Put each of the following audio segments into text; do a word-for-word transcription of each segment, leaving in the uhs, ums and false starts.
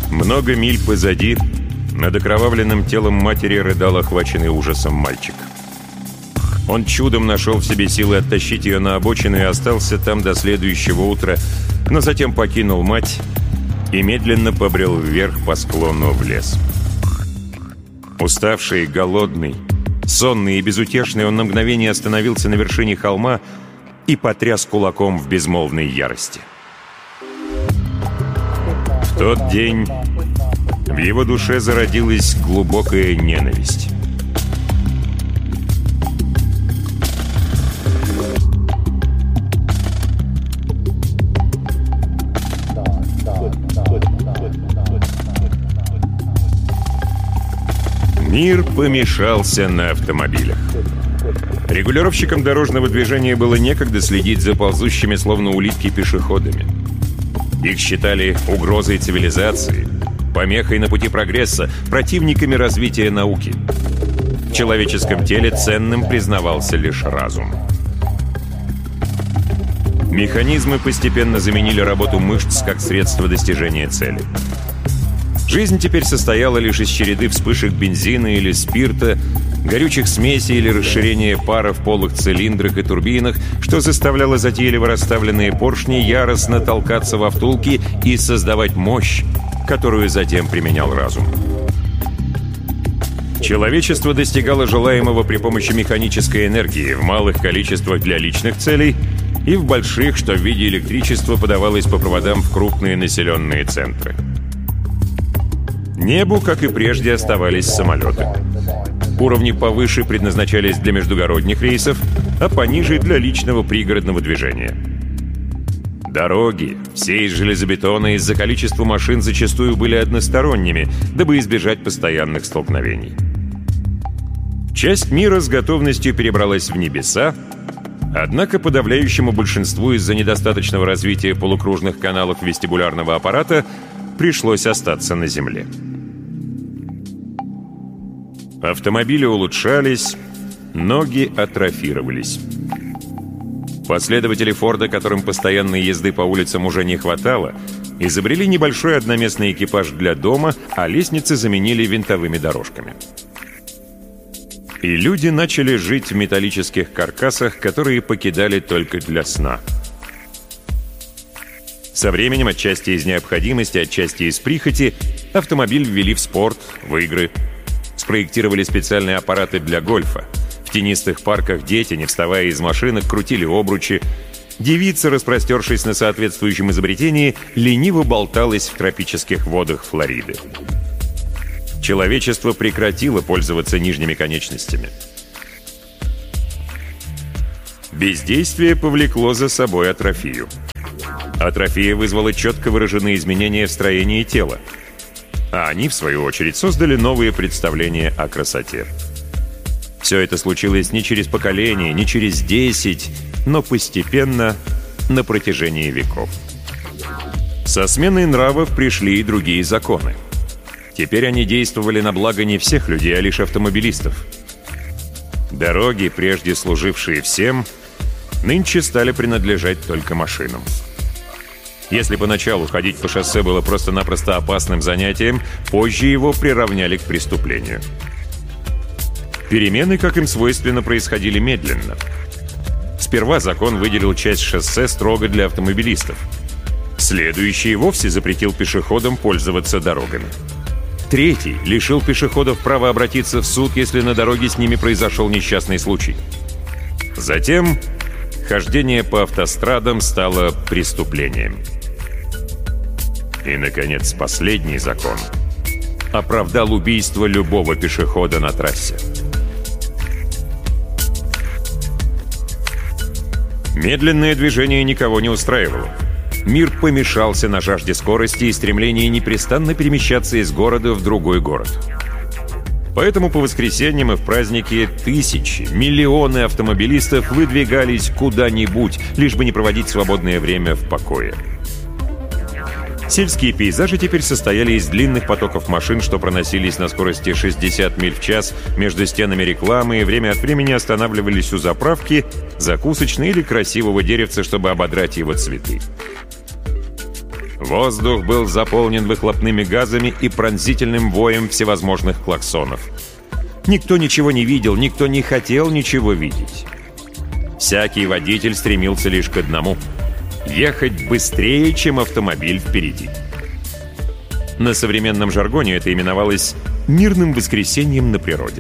Много миль позади, над окровавленным телом матери рыдал охваченный ужасом мальчик. Он чудом нашел в себе силы оттащить ее на обочину и остался там до следующего утра, но затем покинул мать и медленно побрел вверх по склону в лес. Уставший, голодный, сонный и безутешный, он на мгновение остановился на вершине холма и потряс кулаком в безмолвной ярости. В тот день в его душе зародилась глубокая ненависть. Мир помешался на автомобилях. Регулировщикам дорожного движения было некогда следить за ползущими, словно улитки, пешеходами. Их считали угрозой цивилизации, помехой на пути прогресса, противниками развития науки. В человеческом теле ценным признавался лишь разум. Механизмы постепенно заменили работу мышц как средство достижения цели. Жизнь теперь состояла лишь из череды вспышек бензина или спирта, горючих смесей или расширения пара в полых цилиндрах и турбинах, что заставляло затейливо расставленные поршни яростно толкаться во втулки и создавать мощь, которую затем применял разум. Человечество достигало желаемого при помощи механической энергии в малых количествах для личных целей и в больших, что в виде электричества подавалось по проводам в крупные населенные центры. Небу, как и прежде, оставались самолеты. Уровни повыше предназначались для междугородних рейсов, а пониже — для личного пригородного движения. Дороги, все из железобетона, из-за количества машин зачастую были односторонними, дабы избежать постоянных столкновений. Часть мира с готовностью перебралась в небеса, однако подавляющему большинству из-за недостаточного развития полукружных каналов вестибулярного аппарата пришлось остаться на Земле. Автомобили улучшались, ноги атрофировались. Последователи Форда, которым постоянной езды по улицам уже не хватало, изобрели небольшой одноместный экипаж для дома, а лестницы заменили винтовыми дорожками. И люди начали жить в металлических каркасах, которые покидали только для сна. Со временем, отчасти из необходимости, отчасти из прихоти, автомобиль ввели в спорт, в игры. Спроектировали специальные аппараты для гольфа. В тенистых парках дети, не вставая из машинок, крутили обручи. Девица, распростершись на соответствующем изобретении, лениво болталась в тропических водах Флориды. Человечество прекратило пользоваться нижними конечностями. Бездействие повлекло за собой атрофию. Атрофия вызвала четко выраженные изменения в строении тела. А они, в свою очередь, создали новые представления о красоте. Все это случилось не через поколение, не через десять, но постепенно на протяжении веков. Со сменой нравов пришли и другие законы. Теперь они действовали на благо не всех людей, а лишь автомобилистов. Дороги, прежде служившие всем, нынче стали принадлежать только машинам. Если поначалу ходить по шоссе было просто-напросто опасным занятием, позже его приравняли к преступлению. Перемены, как им свойственно, происходили медленно. Сперва закон выделил часть шоссе строго для автомобилистов. Следующий вовсе запретил пешеходам пользоваться дорогами. Третий лишил пешеходов права обратиться в суд, если на дороге с ними произошел несчастный случай. Затем хождение по автострадам стало преступлением. И, наконец, последний закон оправдал убийство любого пешехода на трассе. Медленное движение никого не устраивало. Мир помешался на жажде скорости и стремлении непрестанно перемещаться из города в другой город. Поэтому по воскресеньям и в праздники тысячи, миллионы автомобилистов выдвигались куда-нибудь, лишь бы не проводить свободное время в покое. Сельские пейзажи теперь состояли из длинных потоков машин, что проносились на скорости шестьдесят миль в час между стенами рекламы и время от времени останавливались у заправки, закусочной или красивого деревца, чтобы ободрать его цветы. Воздух был заполнен выхлопными газами и пронзительным воем всевозможных клаксонов. Никто ничего не видел, никто не хотел ничего видеть. Всякий водитель стремился лишь к одному — ехать быстрее, чем автомобиль впереди. На современном жаргоне это именовалось «мирным воскресеньем на природе».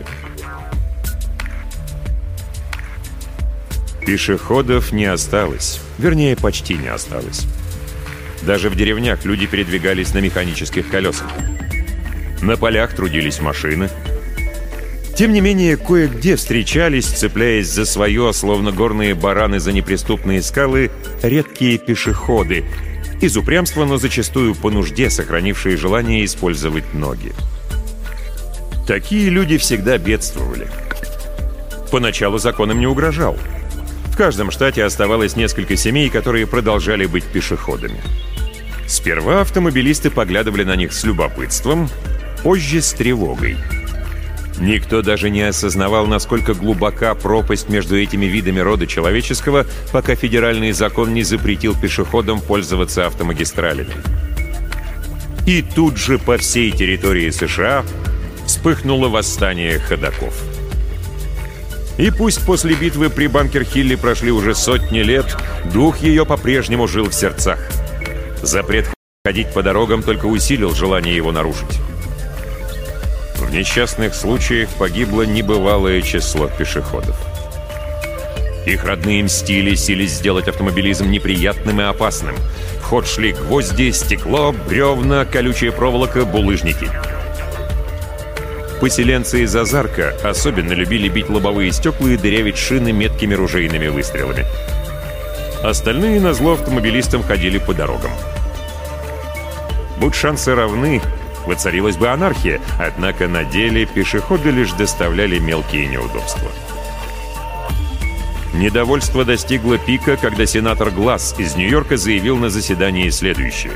Пешеходов не осталось, вернее, почти не осталось. Даже в деревнях люди передвигались на механических колесах. На полях трудились машины. Тем не менее, кое-где встречались, цепляясь за свое, словно горные бараны за неприступные скалы, редкие пешеходы, из упрямства, но зачастую по нужде, сохранившие желание использовать ноги. Такие люди всегда бедствовали. Поначалу закон им не угрожал. В каждом штате оставалось несколько семей, которые продолжали быть пешеходами. Сперва автомобилисты поглядывали на них с любопытством, позже с тревогой. Никто даже не осознавал, насколько глубока пропасть между этими видами рода человеческого, пока федеральный закон не запретил пешеходам пользоваться автомагистралями. И тут же по всей территории США вспыхнуло восстание ходоков. И пусть после битвы при Банкер-Хилле прошли уже сотни лет, дух ее по-прежнему жил в сердцах. Запрет ходить по дорогам только усилил желание его нарушить. В несчастных случаях погибло небывалое число пешеходов. Их родные мстили, сились сделать автомобилизм неприятным и опасным. В ход шли гвозди, стекло, бревна, колючая проволока, булыжники. Поселенцы из Озарка особенно любили бить лобовые стекла и дырявить шины меткими ружейными выстрелами. Остальные назло автомобилистам ходили по дорогам. Будь шансы равны, воцарилась бы анархия, однако на деле пешеходы лишь доставляли мелкие неудобства. Недовольство достигло пика, когда сенатор Гласс из Нью-Йорка заявил на заседании следующее.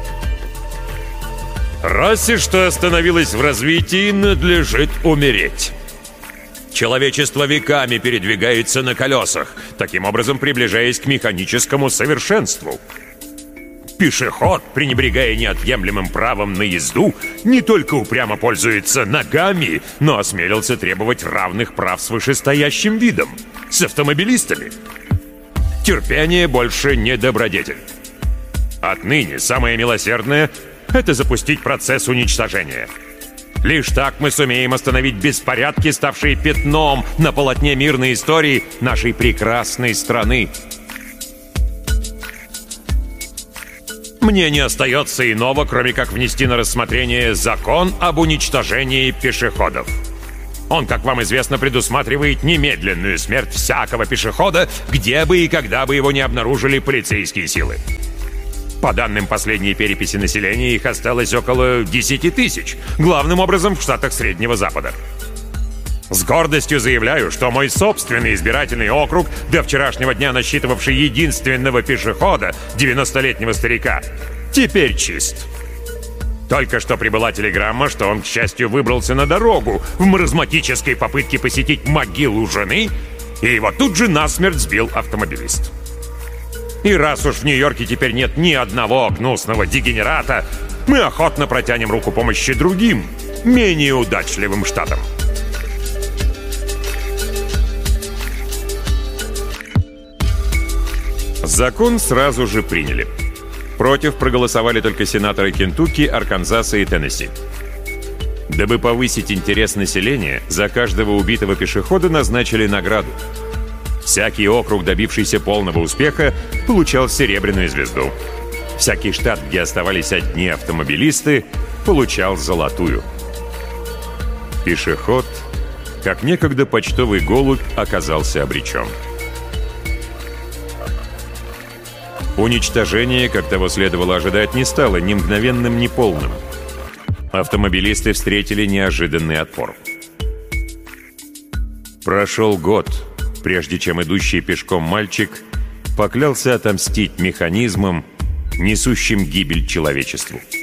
«Расе, что остановилась в развитии, надлежит умереть. Человечество веками передвигается на колесах, таким образом приближаясь к механическому совершенству. Пешеход, пренебрегая неотъемлемым правом на езду, не только упрямо пользуется ногами, но осмелился требовать равных прав с вышестоящим видом, с автомобилистами. Терпение больше не добродетель. Отныне самое милосердное — это запустить процесс уничтожения. Лишь так мы сумеем остановить беспорядки, ставшие пятном на полотне мирной истории нашей прекрасной страны. Мне не остается иного, кроме как внести на рассмотрение закон об уничтожении пешеходов. Он, как вам известно, предусматривает немедленную смерть всякого пешехода, где бы и когда бы его не обнаружили полицейские силы. По данным последней переписи населения, их осталось около десяти тысяч, главным образом в штатах Среднего Запада. С гордостью заявляю, что мой собственный избирательный округ, до вчерашнего дня насчитывавший единственного пешехода, девяностолетнего старика, теперь чист. Только что прибыла телеграмма, что он, к счастью, выбрался на дорогу в маразматической попытке посетить могилу жены, и его тут же насмерть сбил автомобилист. И раз уж в Нью-Йорке теперь нет ни одного гнусного дегенерата, мы охотно протянем руку помощи другим, менее удачливым штатам. Закон сразу же приняли. Против проголосовали только сенаторы Кентукки, Арканзаса и Теннесси. Дабы повысить интерес населения, за каждого убитого пешехода назначили награду. Всякий округ, добившийся полного успеха, получал серебряную звезду. Всякий штат, где оставались одни автомобилисты, получал золотую. Пешеход, как некогда почтовый голубь, оказался обречен. Уничтожение, как того следовало ожидать, не стало ни мгновенным, ни полным. Автомобилисты встретили неожиданный отпор. Прошел год, прежде чем идущий пешком мальчик поклялся отомстить механизмам, несущим гибель человечеству.